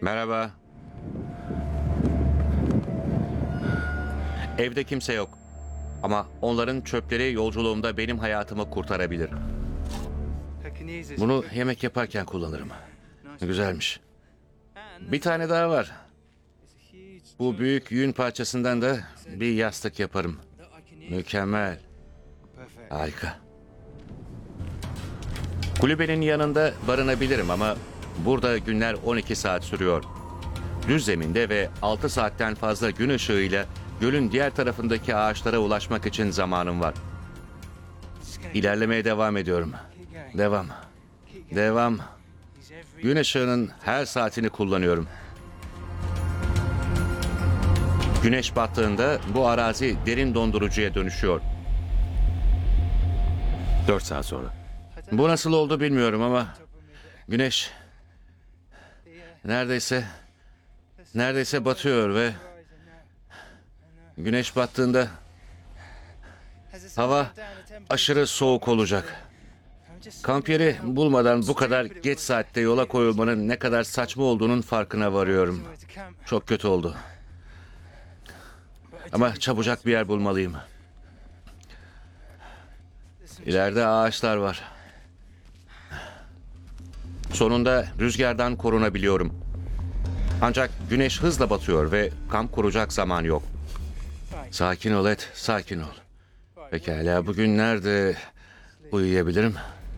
Merhaba. Evde kimse yok. Ama onların çöpleri yolculuğumda benim hayatımı kurtarabilir. Bunu yemek yaparken kullanırım. Güzelmiş. Bir tane daha var. Bu büyük yün parçasından da bir yastık yaparım. Mükemmel. Harika. Kulübenin yanında barınabilirim ama burada günler 12 saat sürüyor. Düz zeminde ve 6 saatten fazla gün ışığıyla gölün diğer tarafındaki ağaçlara ulaşmak için zamanım var. İlerlemeye devam ediyorum. Devam. Devam. Gün ışığının her saatini kullanıyorum. Güneş battığında bu arazi derin dondurucuya dönüşüyor. 4 saat sonra. Bu nasıl oldu bilmiyorum ama güneş neredeyse batıyor ve güneş battığında hava aşırı soğuk olacak. Kamp yeri bulmadan bu kadar geç saatte yola koyulmanın ne kadar saçma olduğunun farkına varıyorum. Çok kötü oldu. Ama çabucak bir yer bulmalıyım. İleride ağaçlar var. Sonunda rüzgardan korunabiliyorum. Ancak güneş hızla batıyor ve kamp kuracak zaman yok. Sakin ol Ed, sakin ol. Pekala, bugün nerede uyuyabilirim?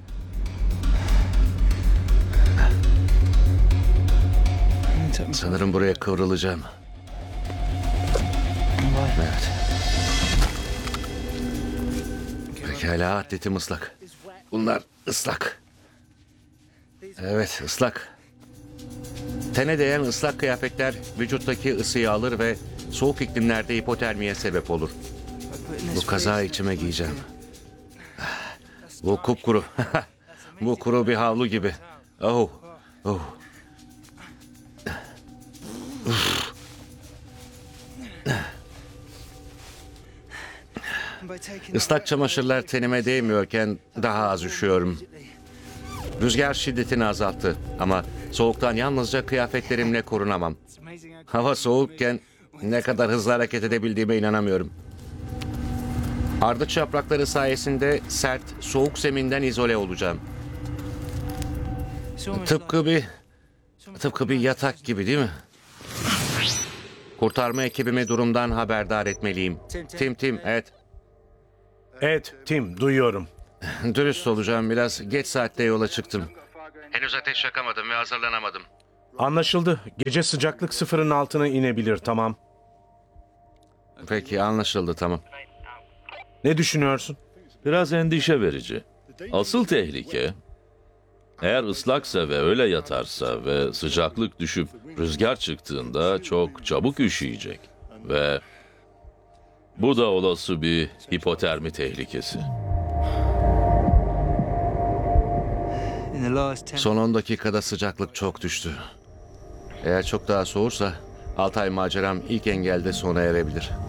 Sanırım buraya kıvrılacağım. Evet. Pekala, atletim ıslak. Bunlar ıslak. Evet, ıslak. Tene değen ıslak kıyafetler vücuttaki ısıyı alır ve soğuk iklimlerde hipotermiye sebep olur. Bu kazağı içime giyeceğim. Bu kupkuru. Bu kuru bir havlu gibi. Oh, oh. Islak çamaşırlar tenime değmiyorken daha az üşüyorum. Rüzgar şiddetini azalttı ama soğuktan yalnızca kıyafetlerimle korunamam. Hava soğukken ne kadar hızlı hareket edebildiğime inanamıyorum. Ardıç yaprakları sayesinde sert, soğuk zeminden izole olacağım. Tıpkı bir yatak gibi değil mi? Kurtarma ekibimi durumdan haberdar etmeliyim. Tim, evet. Tim, duyuyorum. Dürüst olacağım, biraz geç saatte yola çıktım. Henüz ateş yakamadım ve hazırlanamadım. Anlaşıldı. Gece sıcaklık sıfırın altına inebilir, tamam. Peki, anlaşıldı, tamam. Ne düşünüyorsun? Biraz endişe verici. Asıl tehlike, eğer ıslaksa ve öyle yatarsa ve sıcaklık düşüp rüzgar çıktığında çok çabuk üşüyecek. Ve bu da olası bir hipotermi tehlikesi. Son 10 dakikada sıcaklık çok düştü. Eğer çok daha soğursa 6 ay maceram ilk engelde sona erebilir.